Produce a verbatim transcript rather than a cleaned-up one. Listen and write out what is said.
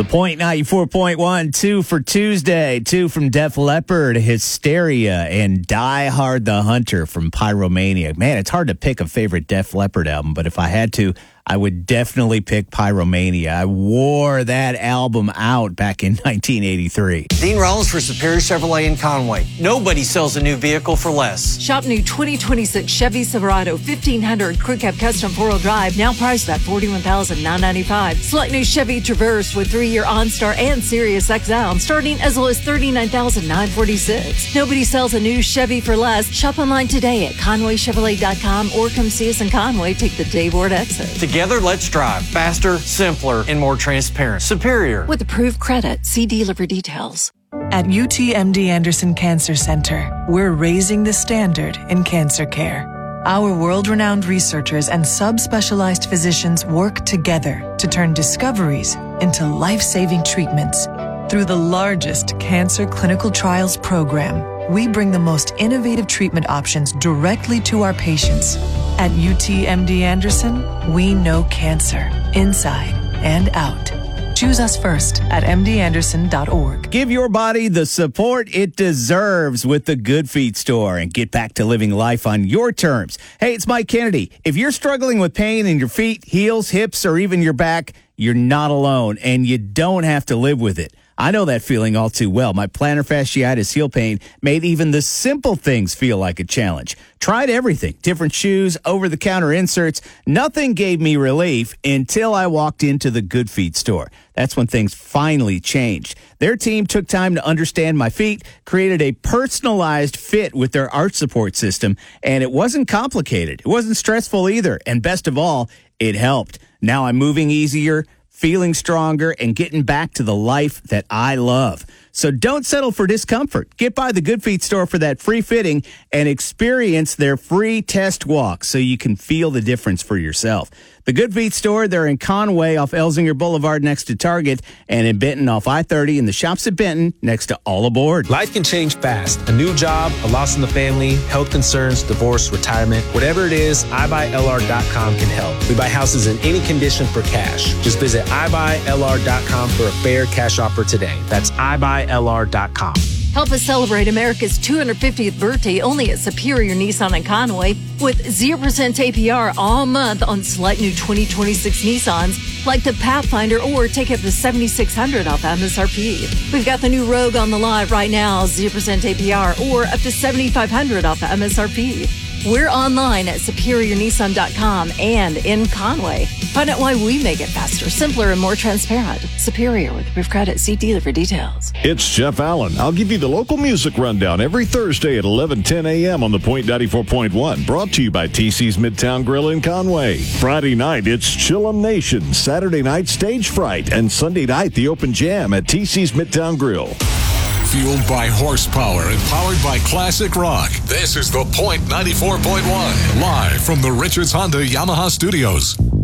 The Point ninety-four point one, two for Tuesday, two from Def Leppard, Hysteria, and Die Hard the Hunter from Pyromania. Man, it's hard to pick a favorite Def Leppard album, but if I had to, I would definitely pick Pyromania. I wore that album out back in nineteen eighty-three. Dean Rollins for Superior Chevrolet in Conway. Nobody sells a new vehicle for less. Shop new twenty twenty-six Chevy Silverado fifteen hundred Crew Cab Custom four-wheel drive, now priced at forty-one thousand nine hundred ninety-five dollars. Select new Chevy Traverse with three-year OnStar and Sirius X L, starting as low as thirty-nine thousand nine hundred forty-six dollars. Nobody sells a new Chevy for less. Shop online today at Conway Chevrolet dot com or come see us in Conway. Take the Dayboard exit. Together, let's drive faster, simpler, and more transparent. Superior. With approved credit, see dealer for details. At U T M D Anderson Cancer Center, we're raising the standard in cancer care. Our world-renowned researchers and subspecialized physicians work together to turn discoveries into life-saving treatments. Through the largest cancer clinical trials program, we bring the most innovative treatment options directly to our patients. At U T M D Anderson, we know cancer inside and out. Choose us first at m d anderson dot org. Give your body the support it deserves with the Good Feet store and get back to living life on your terms. Hey, it's Mike Kennedy. If you're struggling with pain in your feet, heels, hips, or even your back, you're not alone, and you don't have to live with it. I know that feeling all too well. My plantar fasciitis heel pain made even the simple things feel like a challenge. Tried everything, different shoes, over-the-counter inserts. Nothing gave me relief until I walked into the Good Feet store. That's when things finally changed. Their team took time to understand my feet, created a personalized fit with their arch support system, and it wasn't complicated. It wasn't stressful either, and best of all, it helped. Now I'm moving easier, feeling stronger, and getting back to the life that I love. So don't settle for discomfort. Get by the Good Feet store for that free fitting and experience their free test walk so you can feel the difference for yourself. The Good Feet store, they're in Conway off Elsinger Boulevard next to Target, and in Benton off I thirty in the shops at Benton next to All Aboard. Life can change fast. A new job, a loss in the family, health concerns, divorce, retirement. Whatever it is, i buy l r dot com can help. We buy houses in any condition for cash. Just visit i buy l r dot com for a fair cash offer today. That's i buy l r dot com. Help us celebrate America's two hundred fiftieth birthday only at Superior Nissan in Conway with zero percent A P R all month on select new twenty twenty-six Nissans like the Pathfinder, or take up to seven thousand six hundred dollars off M S R P. We've got the new Rogue on the lot right now, zero percent A P R or up to seven thousand five hundred dollars off M S R P. We're online at superior nissan dot com and in Conway. Find out why we make it faster, simpler, and more transparent. Superior with approved credit. See dealer for details. It's Jeff Allen. I'll give you the local music rundown every Thursday at eleven ten a.m. on the Point ninety-four point one. Brought to you by T C's Midtown Grill in Conway. Friday night, it's Chillum Nation. Saturday night, Stage Fright. And Sunday night, the Open Jam at T C's Midtown Grill. Fueled by horsepower and powered by classic rock. This is the Point ninety-four point one, live from the Richards Honda Yamaha Studios.